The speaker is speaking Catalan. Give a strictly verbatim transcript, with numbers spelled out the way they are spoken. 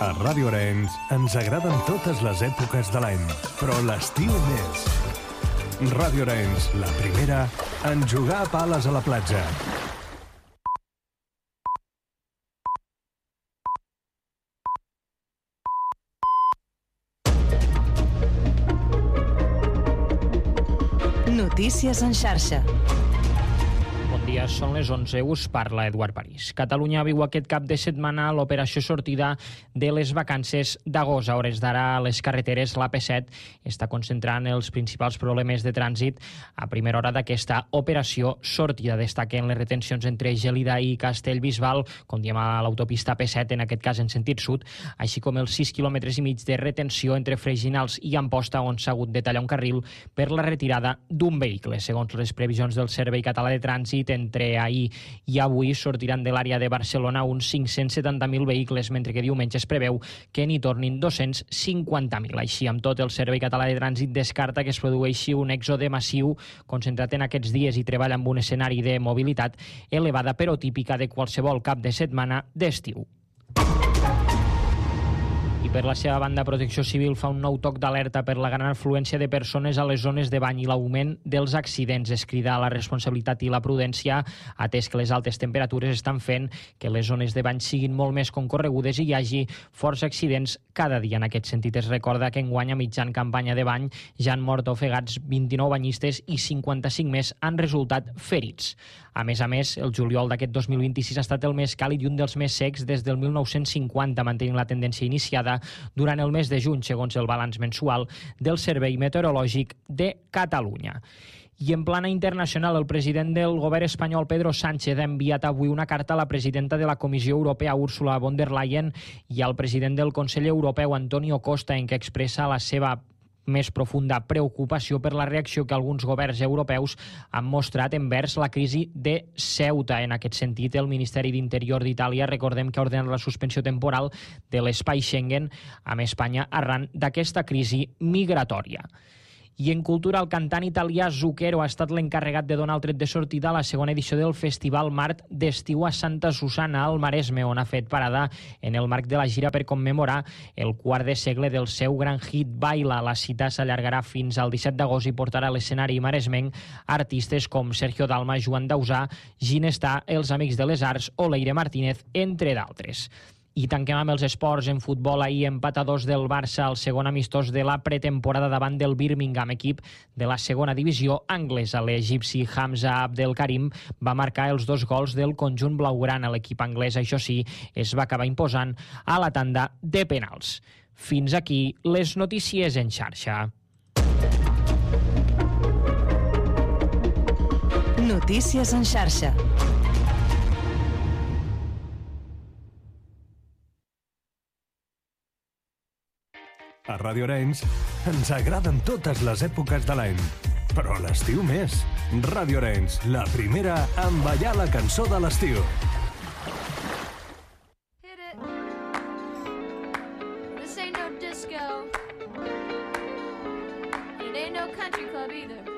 A Ràdio Arenys ens agraden totes les èpoques de l'any, però l'estiu més. Ràdio Arenys, la primera en jugar a pales a la platja. Notícies en xarxa. Bon dia, són les onze, us parla Eduard París. Catalunya viu aquest cap de setmana l'operació sortida de les vacances d'agost. A hores d'ara, a les carreteres, l'A P set està concentrant els principals problemes de trànsit a primera hora d'aquesta operació sortida. Destaquen les retencions entre Gelida i Castellbisbal, com diem a l'autopista A P set, en aquest cas en sentit sud, així com els sis quilòmetres i mig de retenció entre Freginals i Amposta, on s'ha hagut de tallar un carril per la retirada d'un vehicle. Segons les previsions del Servei Català de Trànsit, entre ahir i avui sortiran de l'àrea de Barcelona uns cinc-cents setanta mil vehicles, mentre que diumenge es preveu que n'hi tornin dos-cents cinquanta mil. Així, amb tot, el Servei Català de Trànsit descarta que es produeixi un èxode massiu concentrat en aquests dies i treballa amb un escenari de mobilitat elevada, però típica de qualsevol cap de setmana d'estiu. I per la seva banda, Protecció Civil fa un nou toc d'alerta per la gran afluència de persones a les zones de bany i l'augment dels accidents. Es crida a la responsabilitat i la prudència, atès que les altes temperatures estan fent que les zones de bany siguin molt més concorregudes i hi hagi forts accidents cada dia. En aquest sentit, es recorda que enguany, a mitjan campanya de bany, ja han mort ofegats vint-i-nou banyistes i cinquanta-cinc més han resultat ferits. A més a més, el juliol d'aquest dos mil vint-i-sis ha estat el més càlid i un dels més secs des del mil nou-cents cinquanta, mantenint la tendència iniciada durant el mes de juny, segons el balanç mensual del Servei Meteorològic de Catalunya. I en plana internacional, el president del govern espanyol, Pedro Sánchez, ha enviat avui una carta a la presidenta de la Comissió Europea, Ursula von der Leyen, i al president del Consell Europeu, Antonio Costa, en què expressa la seva més profunda preocupació per la reacció que alguns governs europeus han mostrat envers la crisi de Ceuta. En aquest sentit, el Ministeri d'Interior d'Itàlia, recordem que ha ordenat la suspensió temporal de l'espai Schengen amb Espanya arran d'aquesta crisi migratòria. I en cultura, el cantant italià Zucchero ha estat l'encarregat de donar el tret de sortida a la segona edició del Festival Mart d'estiu a Santa Susanna, al Maresme, on ha fet parada en el marc de la gira per commemorar el quart de segle del seu gran hit Baila. La cita s'allargarà fins al disset d'agost i portarà a l'escenari maresmenc artistes com Sergio Dalma, Joan Dausà, Ginestà, els Amics de les Arts o Leire Martínez, entre d'altres. I tanquem amb els esports. En futbol, ahir empat a dos del Barça al segon amistós de la pretemporada davant del Birmingham, equip de la segona divisió anglesa. L'egipci Hamza Abdelkarim va marcar els dos gols del conjunt blaugrana. L'equip anglès, això sí, es va acabar imposant a la tanda de penals. Fins aquí les notícies en xarxa. Notícies en xarxa. A Ràdio Arenys ens agraden totes les èpoques de l'any, però l'estiu més. Ràdio Arenys, la primera en ballar la cançó de l'estiu. Hit it. This ain't no disco. It ain't no country club either.